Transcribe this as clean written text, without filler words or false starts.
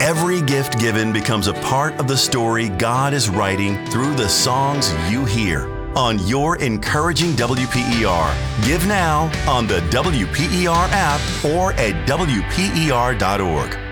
Every gift given becomes a part of the story God is writing through the songs you hear on Your Encouraging WPER. Give now on the WPER app or at WPER.org.